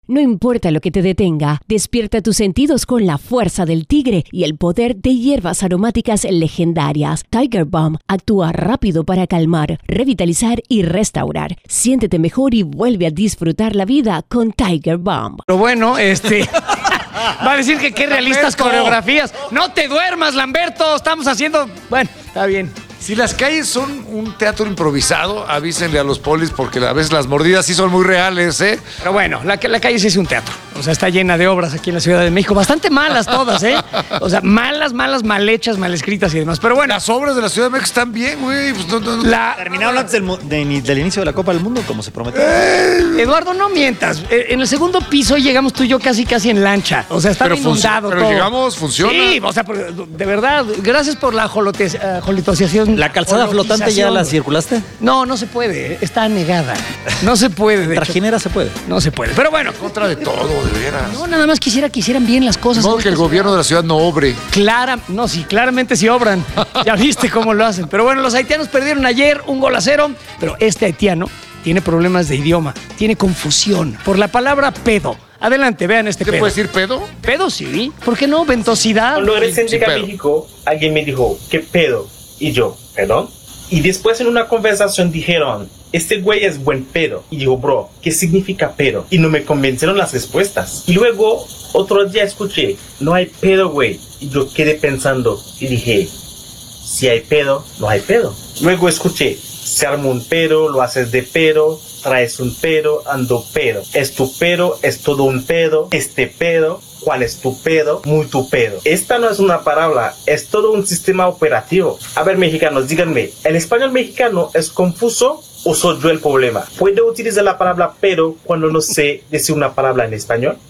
No importa lo que te detenga, despierta tus sentidos con la fuerza del tigre y el poder de hierbas aromáticas legendarias. Tiger Balm actúa rápido para calmar, revitalizar y restaurar. Siéntete mejor y vuelve a disfrutar la vida con Tiger Balm. Pero bueno, va a decir que qué realistas coreografías. No te duermas, Lamberto. Estamos haciendo... Bueno, está bien. Si las calles son un teatro improvisado, avísenle a los polis porque a veces las mordidas sí son muy reales, ¿eh? Pero bueno, la calle sí es un teatro. O sea, está llena de obras aquí en la Ciudad de México. Bastante malas todas, ¿eh? O sea, malas, mal hechas, mal escritas y demás. Pero bueno. Las obras de la Ciudad de México están bien, güey. Pues no. Terminaron antes del inicio de la Copa del Mundo, como se prometió. Eduardo, no mientas. En el segundo piso llegamos tú y yo casi en lancha. O sea, estaba inundado todo. Pero llegamos, funciona. Sí, o sea, de verdad, gracias por la jolotosiación. ¿La calzada flotante ya la circulaste? No se puede. Está anegada. No se puede. Trajinera se puede. No se puede. Pero bueno. Contra de todo, de veras. No, nada más quisiera que hicieran bien las cosas. No, que el gobierno de la ciudad no obre. Claramente sí obran. Ya viste cómo lo hacen. Pero bueno, los haitianos perdieron ayer 1-0, pero este haitiano tiene problemas de idioma, tiene confusión por la palabra pedo. Adelante, vean este pedo. ¿Te puede decir pedo? Pedo, sí. ¿Por qué no? Ventosidad. Cuando recién llegué a México, alguien me dijo, ¿qué pedo? Y yo, ¿perdón? Y después en una conversación dijeron, este güey es buen pedo. Y digo, bro, ¿qué significa pedo? Y no me convencieron las respuestas. Y luego, otro día escuché, no hay pedo, güey. Y yo quedé pensando y dije, si hay pedo, no hay pedo. Luego escuché, se arma un pedo, lo haces de pedo, traes un pedo, ando pedo. Es tu pedo, es todo un pedo, este pedo. ¿Cuál es tu pedo? Muy tu pedo. Esta no es una palabra, es todo un sistema operativo. A ver, mexicanos, díganme, ¿el español mexicano es confuso o soy yo el problema? ¿Puedo utilizar la palabra pedo cuando no sé decir una palabra en español?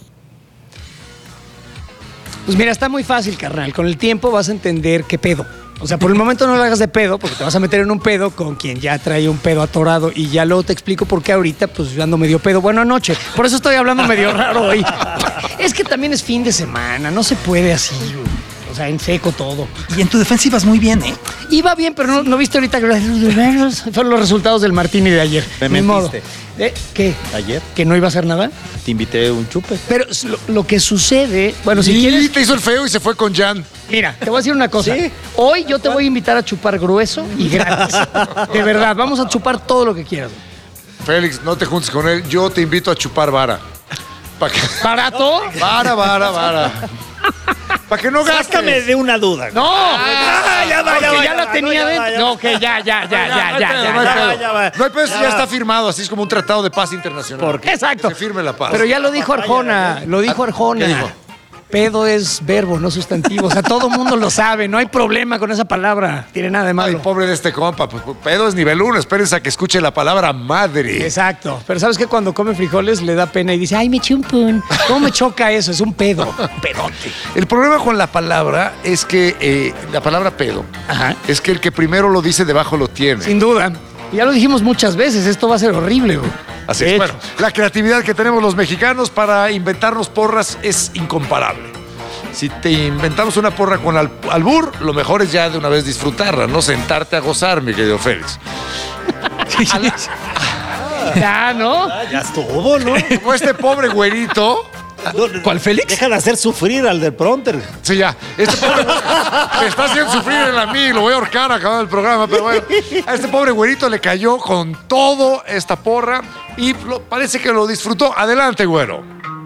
Pues mira, está muy fácil, carnal. Con el tiempo vas a entender qué pedo. O sea, por el momento no lo hagas de pedo, porque te vas a meter en un pedo con quien ya trae un pedo atorado. Y ya luego te explico por qué ahorita, pues yo ando medio pedo. Bueno, anoche. Por eso estoy hablando medio raro hoy. Es que también es fin de semana, no se puede así, o sea, en seco todo. Y en tu defensa ibas muy bien, ¿eh? Iba bien, pero no viste ahorita que fueron los resultados del Martini de ayer. Me modo. ¿Qué? ¿Ayer? ¿Que no iba a hacer nada? Te invité un chupe. Pero lo que sucede... Bueno, si quieres... te hizo el feo y se fue con Jan. Mira, te voy a decir una cosa. ¿Sí? Hoy yo te voy a invitar a chupar grueso y gratis. De verdad, vamos a chupar todo lo que quieras. Félix, no te juntes con él. Yo te invito a chupar vara. ¿Barato? Vara. Para que no gastes. Sácame de una duda. ¡No! Ya la tenía dentro. No, que ya. No hay peso, ya está firmado, así es como un tratado de paz internacional. ¿Por qué? Exacto. Que se firme la paz. Pero ya lo dijo Arjona. Lo dijo Arjona. ¿Qué dijo? Pedo es verbo, no sustantivo. O sea, todo mundo lo sabe. No hay problema con esa palabra. Tiene nada de malo. Ay, pobre de este compa. Pues, pedo es nivel 1. Espérense a que escuche la palabra madre. Exacto. Pero ¿sabes qué? Cuando come frijoles le da pena y dice, ay, me eché un pun. ¿Cómo me choca eso? Es un pedo. Un pedote. El problema con la palabra es que la palabra pedo es que el que primero lo dice debajo lo tiene. Sin duda. Ya lo dijimos muchas veces. Esto va a ser horrible, güey. Así es. Bueno, la creatividad que tenemos los mexicanos para inventarnos porras es incomparable. Si te inventamos una porra con albur, lo mejor es ya de una vez disfrutarla, no sentarte a gozar, mi querido Félix. Ya, ¿no? Ya estuvo, ¿no? Como este pobre güerito. ¿Cuál, Félix? Deja de hacer sufrir al del prompter. Sí, ya. Este pobre me está haciendo sufrir a mí, lo voy a ahorcar acabando el programa, pero bueno. A este pobre güerito le cayó con todo esta porra y parece que lo disfrutó. Adelante, güero.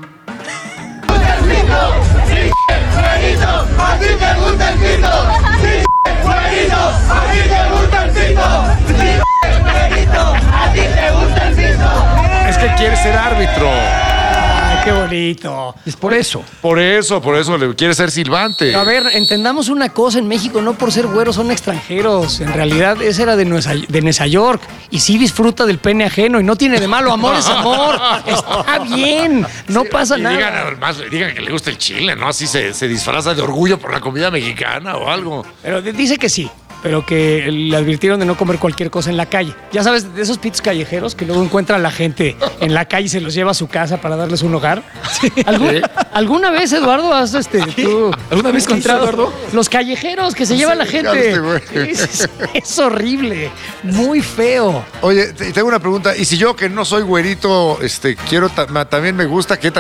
¡Güerito! ¡A ti te gusta el pito! ¡Sí, güerito! ¡A ti te gusta el pito! ¡Sí, güerito! ¡A ti te gusta el pito! Es que quiere ser árbitro. Qué bonito. Es por eso. Por eso le quiere ser silbante. A ver, entendamos una cosa. En México, no por ser güeros, son extranjeros. En realidad, ese era de Nueva York. Y sí disfruta del pene ajeno. Y no tiene de malo. Amor es amor. Está bien. No pasa nada. Digan que le gusta el chile, ¿no? Así se disfraza de orgullo por la comida mexicana o algo. Pero dice que sí. Pero que le advirtieron de no comer cualquier cosa en la calle. Ya sabes, de esos pitos callejeros que luego encuentra a la gente en la calle y se los lleva a su casa para darles un hogar. ¿Alguna vez, Eduardo, has ¿Alguna vez encontrado Eduardo? Los callejeros que se lleva la gente? Es horrible, muy feo. Oye, tengo una pregunta. Y si yo, que no soy güerito, también me gusta, ¿qué